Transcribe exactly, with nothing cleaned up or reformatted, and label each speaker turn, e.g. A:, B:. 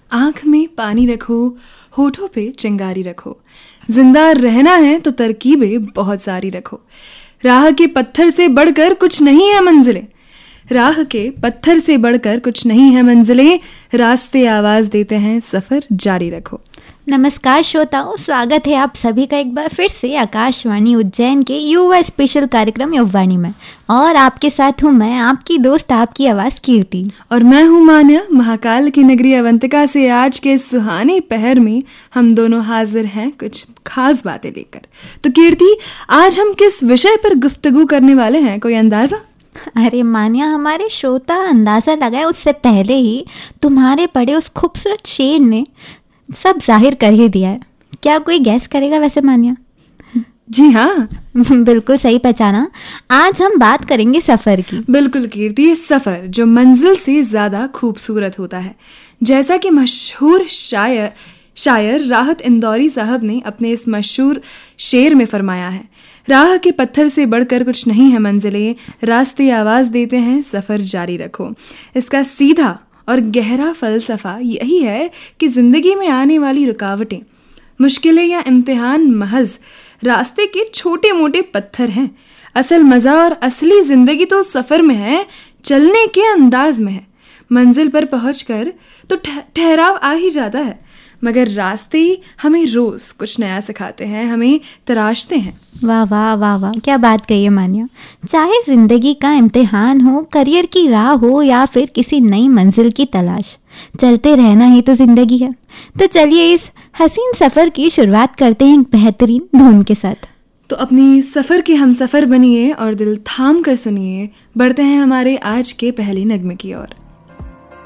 A: आँख में पानी रखो, होठों पे चिंगारी रखो। जिंदा रहना है तो तरकीबें बहुत सारी रखो। राह के पत्थर से बढ़कर कुछ नहीं है मंजिलें। राह के पत्थर से बढ़कर कुछ नहीं है मंजिलें। रास्ते आवाज देते हैं, सफर जारी रखो।
B: नमस्कार श्रोताओं, स्वागत है आप सभी का एक बार फिर से आकाशवाणी उज्जैन के युवा स्पेशल कार्यक्रम युववाणी में। और आपके साथ हूँ मैं, आपकी दोस्त, आपकी आवाज़ कीर्ति।
A: और मैं हूँ मान्या, महाकाल की नगरी अवंतिका से। आज के सुहाने पहर में हम दोनों हाजिर हैं कुछ खास बातें लेकर। तो कीर्ति, आज हम किस विषय पर गुफ्तगू करने वाले हैं, कोई अंदाज़ा?
B: अरे मान्या, हमारे श्रोता अंदाज़ा लगाए उससे पहले ही तुम्हारे पढ़े उस खूबसूरत शेर ने सब जाहिर कर ही दिया है। क्या कोई गैस करेगा वैसे मान्या?
A: जी हाँ,
B: बिल्कुल सही पहचाना। आज हम बात करेंगे सफ़र की।
A: बिल्कुल कीर्ति, सफ़र जो मंजिल से ज़्यादा खूबसूरत होता है। जैसा कि मशहूर शायर शायर राहत इंदौरी साहब ने अपने इस मशहूर शेर में फरमाया है, राह के पत्थर से बढ़कर कुछ नहीं है मंजिलें। रास्ते आवाज़ देते हैं, सफ़र जारी रखो। इसका सीधा और गहरा फ़लसफ़ा यही है कि ज़िंदगी में आने वाली रुकावटें, मुश्किलें या इम्तिहान महज रास्ते के छोटे मोटे पत्थर हैं। असल मज़ा और असली ज़िंदगी तो सफ़र में है, चलने के अंदाज में है। मंजिल पर पहुंचकर तो ठहराव आ ही जाता है, मगर रास्ते हमें रोज़ कुछ नया सिखाते हैं, हमें तराशते हैं।
B: वाह वाह वाह वाह, क्या बात कही है मान्या। चाहे ज़िंदगी का इम्तिहान हो, करियर की राह हो या फिर किसी नई मंजिल की तलाश, चलते रहना ही तो ज़िंदगी है। तो चलिए इस हसीन सफ़र की शुरुआत करते हैं एक बेहतरीन धुन के साथ।
A: तो अपनी सफ़र के हम सफ़र बनिए और दिल थाम कर सुनिए। बढ़ते हैं हमारे आज के पहले नगमे की ओर।